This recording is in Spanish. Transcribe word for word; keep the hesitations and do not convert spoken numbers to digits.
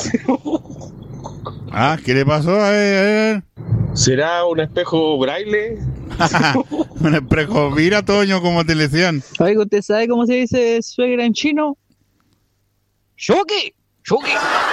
Ah, ¿qué le pasó? A ver, a ver. ¿Será un espejo braille? Un espejo, mira, Toño, como te decían. Oiga, ¿usted sabe cómo se dice suegra en chino? ¡Shoki! ¡Shoki!